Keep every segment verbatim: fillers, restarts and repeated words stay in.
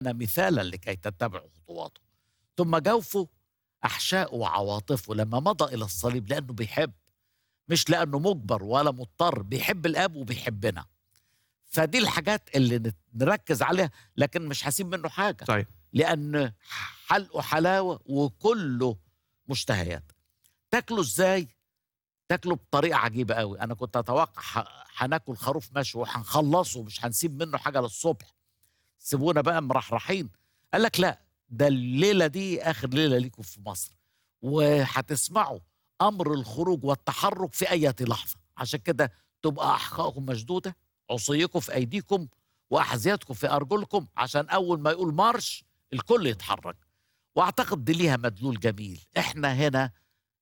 مثالا لكي تتبعوا خطواته. ثم جوفه أحشاءه وعواطفه لما مضى إلى الصليب لأنه بيحب، مش لأنه مجبر ولا مضطر، بيحب الآب وبيحبنا. فدي الحاجات اللي نت- نركز عليها، لكن مش هسيب منه حاجة، صحيح. لأن حلقه حلاوة وكله مشتهيات. تاكله ازاي؟ تاكله بطريقة عجيبة قوي. أنا كنت أتوقع ح- هناكل خروف مشوي وهنخلصه مش هنسيب منه حاجة للصبح، سيبونا بقى مرحرحين. قال لك لا، ده الليلة دي آخر ليلة ليكم في مصر، وهتسمعوا أمر الخروج والتحرك في أي لحظة. عشان كده تبقى أحقائكم مشدودة، عصيكم في أيديكم وأحذيتكم في أرجلكم، عشان أول ما يقول مارش الكل يتحرك. وأعتقد دي ليها مدلول جميل. إحنا هنا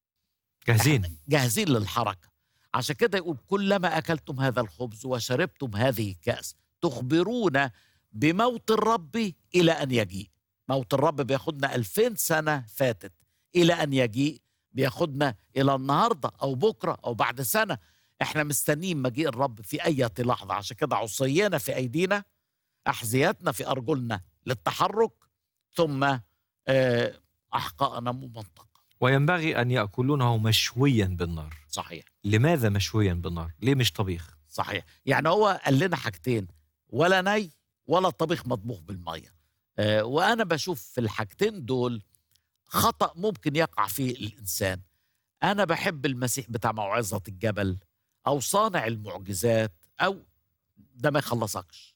جاهزين. احنا جاهزين للحركة. عشان كده يقول كلما أكلتم هذا الخبز وشربتم هذه الكأس تخبرون بموت الرب إلى أن يجيء. موت الرب بياخدنا ألفين سنة فاتت، إلى أن يجيء بياخدنا إلى النهاردة أو بكرة أو بعد سنة. احنا مستنيين مجيء الرب في أي لحظة. عشان كده عصينا في أيدينا، أحذيتنا في أرجلنا للتحرك، ثم آه، أحقائنا ممنطقة. وينبغي أن يأكلونه مشويا بالنار. صحيح. لماذا مشويا بالنار؟ ليه مش طبيخ؟ صحيح. يعني هو قال لنا حاجتين، ولا ني ولا طبيخ مطبوخ بالميه. آه وانا بشوف في الحاجتين دول خطأ ممكن يقع فيه الانسان. انا بحب المسيح بتاع موعظة الجبل او صانع المعجزات، او ده ما يخلصكش.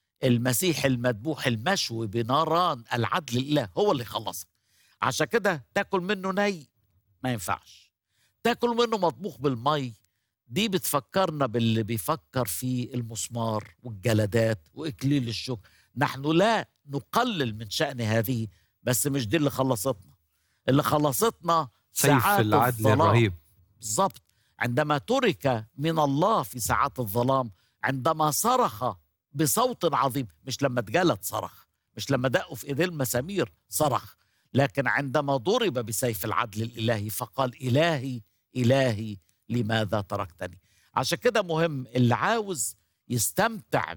المسيح المذبوح المشوي بناران العدل الاله هو اللي يخلصك. عشان كده تاكل منه ني ما ينفعش، تاكل منه مطبوخ بالمي دي بتفكرنا باللي بيفكر في المسمار والجلدات وإكليل الشوك. نحن لا نقلل من شأن هذه، بس مش دي اللي خلصتنا. اللي خلصتنا سيف ساعات العدل الظلام. الرهيب. بالظبط. عندما ترك من الله في ساعات الظلام، عندما صرخ بصوت عظيم، مش لما اتجلد صرخ، مش لما دقوا في ايديه المسامير صرخ، لكن عندما ضرب بسيف العدل الالهي فقال الهي الهي لماذا تركتني. عشان كده مهم اللي عاوز يستمتع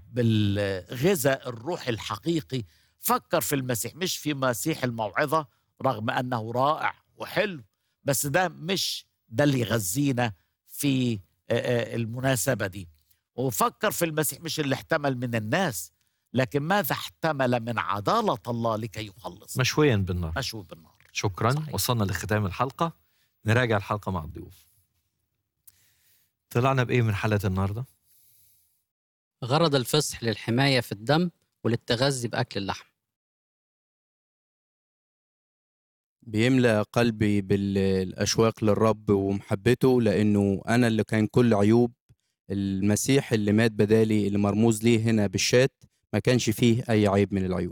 بالغذاء الروح الحقيقي فكر في المسيح، مش في مسيح الموعظة، رغم أنه رائع وحلو، بس ده مش ده اللي يغذينا في آه، آه، المناسبة دي. وفكر في المسيح مش اللي احتمل من الناس، لكن ماذا احتمل من عدالة الله لكي يخلص. مشويا بالنار. مشوي بالنار. شكرا. صحيح. وصلنا لختام الحلقة. نراجع الحلقة مع الضيوف. طلعنا بإيه من حلقة النهاردة؟ غرض الفصح للحماية في الدم وللتغذي بأكل اللحم. بيملأ قلبي بالأشواق للرب ومحبته، لأنه أنا اللي كان كل عيوب. المسيح اللي مات بدالي اللي مرموز ليه هنا بالشات ما كانش فيه أي عيب من العيوب.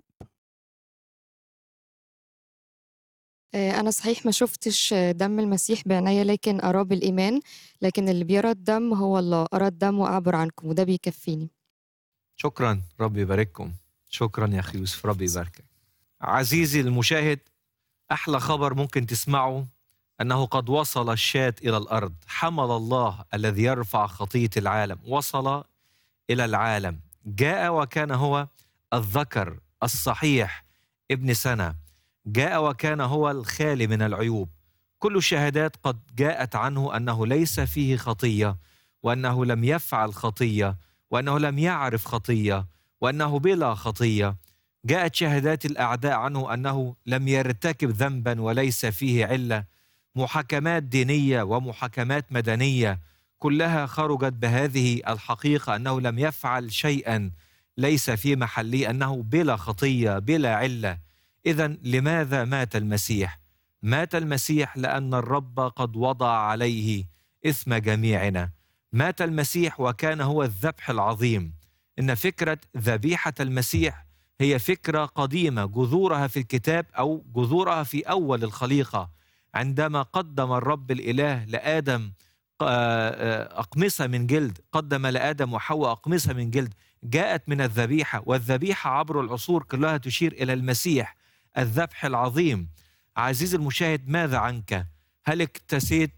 آه، أنا صحيح ما شفتش آه، دم المسيح بعناية، لكن أراه بالإيمان. لكن اللي بيرى الدم هو الله. أرى الدم وأعبر عنكم، وده بيكفيني. شكرا. ربي يبارككم. شكرا يا أخي يوسف. ربي يباركك. عزيزي المشاهد، أحلى خبر ممكن تسمعه أنه قد وصل الشات إلى الأرض. حمل الله الذي يرفع خطية العالم وصل إلى العالم، جاء وكان هو الذكر الصحيح ابن سنة، جاء وكان هو الخالي من العيوب. كل الشهادات قد جاءت عنه أنه ليس فيه خطية، وأنه لم يفعل خطية، وأنه لم يعرف خطية، وأنه بلا خطية. جاءت شهادات الأعداء عنه أنه لم يرتكب ذنبا وليس فيه علة. محاكمات دينية ومحاكمات مدنية كلها خرجت بهذه الحقيقة أنه لم يفعل شيئا ليس في محله، أنه بلا خطية بلا علة. إذن لماذا مات المسيح؟ مات المسيح لأن الرب قد وضع عليه إثم جميعنا. مات المسيح وكان هو الذبح العظيم. إن فكرة ذبيحة المسيح هي فكرة قديمة جذورها في الكتاب أو جذورها في أول الخليقة، عندما قدم الرب الإله لآدم أقمصة من جلد، قدم لآدم وحواء أقمصة من جلد، جاءت من الذبيحة. والذبيحة عبر العصور كلها تشير إلى المسيح الذبح العظيم. عزيزي المشاهد، ماذا عنك؟ هل اكتسيت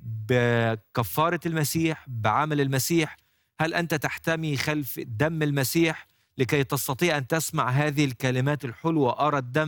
بكفارة المسيح، بعمل المسيح؟ هل أنت تحتمي خلف دم المسيح؟ لكي تستطيع أن تسمع هذه الكلمات الحلوة: أرى الدم